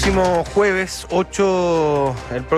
próximo jueves 8,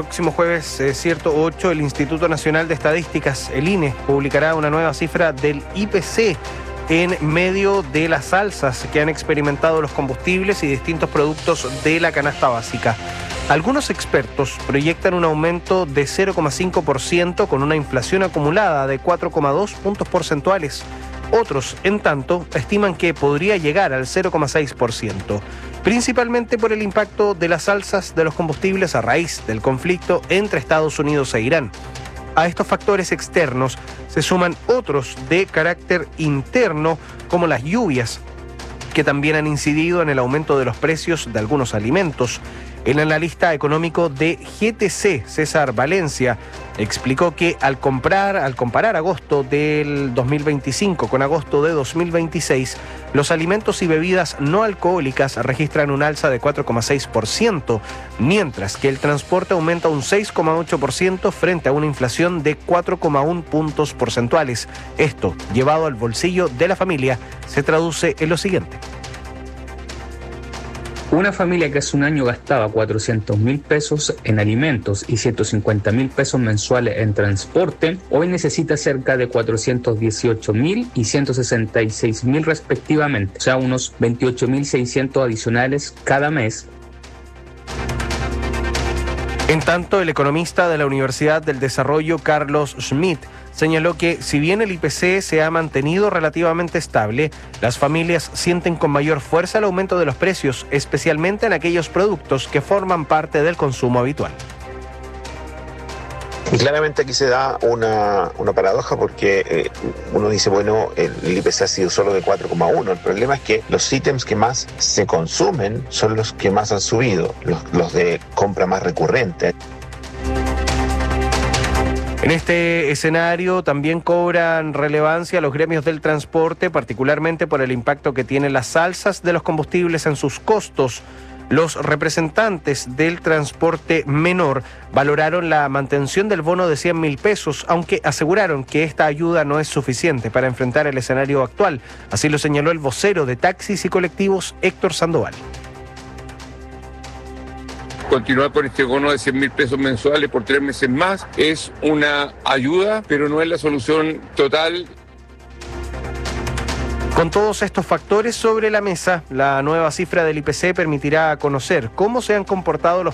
el Instituto Nacional de Estadísticas, el INE, publicará una nueva cifra del IPC en medio de las alzas que han experimentado los combustibles y distintos productos de la canasta básica. Algunos expertos proyectan un aumento de 0,5% con una inflación acumulada de 4,2 puntos porcentuales. Otros, en tanto, estiman que podría llegar al 0,6%, principalmente por el impacto de las alzas de los combustibles a raíz del conflicto entre Estados Unidos e Irán. A estos factores externos se suman otros de carácter interno, como las lluvias, que también han incidido en el aumento de los precios de algunos alimentos. El analista económico de GTC, César Valencia, explicó que al comparar agosto del 2025 con agosto de 2026, los alimentos y bebidas no alcohólicas registran un alza de 4,6%, mientras que el transporte aumenta un 6,8% frente a una inflación de 4,1 puntos porcentuales. Esto, llevado al bolsillo de la familia, se traduce en lo siguiente. Una familia que hace un año gastaba 400.000 pesos en alimentos y 150.000 pesos mensuales en transporte, hoy necesita cerca de 418.000 y 166.000 respectivamente, o sea, unos 28.600 adicionales cada mes. En tanto, el economista de la Universidad del Desarrollo, Carlos Schmidt, señaló que si bien el IPC se ha mantenido relativamente estable, las familias sienten con mayor fuerza el aumento de los precios, especialmente en aquellos productos que forman parte del consumo habitual. Y claramente aquí se da una paradoja porque uno dice, bueno, el IPC ha sido solo de 4,1. El problema es que los ítems que más se consumen son los que más han subido, los de compra más recurrente. En este escenario también cobran relevancia los gremios del transporte, particularmente por el impacto que tienen las alzas de los combustibles en sus costos. Los representantes del transporte menor valoraron la mantención del bono de 100.000 pesos, aunque aseguraron que esta ayuda no es suficiente para enfrentar el escenario actual. Así lo señaló el vocero de taxis y colectivos, Héctor Sandoval. Continuar con este bono de 100.000 pesos mensuales por 3 meses más es una ayuda, pero no es la solución total. Con todos estos factores sobre la mesa, la nueva cifra del IPC permitirá conocer cómo se han comportado los